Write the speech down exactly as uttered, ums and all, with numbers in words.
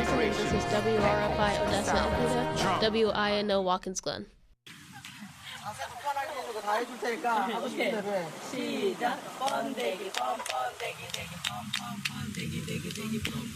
listening. This is W R F I Odessa Ikuda, W I N O Watkins Glen. 다 해줄 테니까 하고 싶은 대로 해. 시작. 번데기 뻔뻔데기 데기 뻔뻔뻔데기 데기 데기 뻔뻔